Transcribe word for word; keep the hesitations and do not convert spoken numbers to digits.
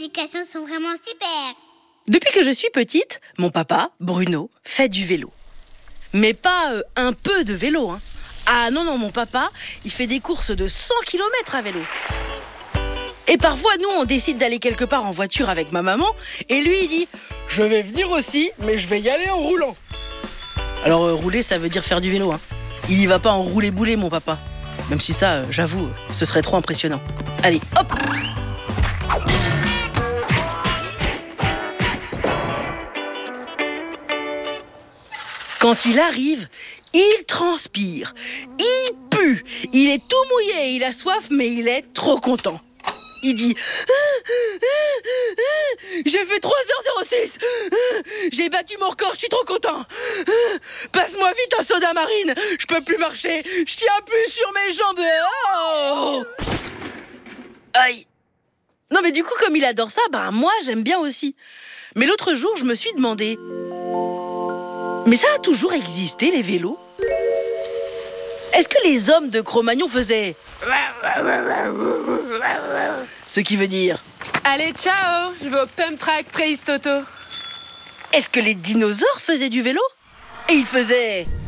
explications sont vraiment super. Depuis que je suis petite, mon papa, Bruno, fait du vélo. Mais pas euh, un peu de vélo, hein. Ah non, non, mon papa, il fait des courses de cent kilomètres à vélo. Et parfois, nous, on décide d'aller quelque part en voiture avec ma maman, et lui, il dit « Je vais venir aussi, mais je vais y aller en roulant. » Alors, euh, rouler, ça veut dire faire du vélo, hein. Il y va pas en rouler-bouler, mon papa. Même si ça, euh, j'avoue, ce serait trop impressionnant. Allez, hop! Quand il arrive, il transpire, il pue, il est tout mouillé, il a soif, mais il est trop content. Il dit « J'ai fait trois heures zéro six, j'ai battu mon record, je suis trop content. Passe-moi vite un soda marine, je peux plus marcher, je tiens plus sur mes jambes. Oh !» Aïe. Non mais du coup, comme il adore ça, bah moi j'aime bien aussi. Mais l'autre jour, je me suis demandé, mais ça a toujours existé, les vélos? Est-ce que les hommes de Cro-Magnon faisaient ce qui veut dire Allez, ciao, je vais au pump track Préhistoto. Est-ce que les dinosaures faisaient du vélo? Et ils faisaient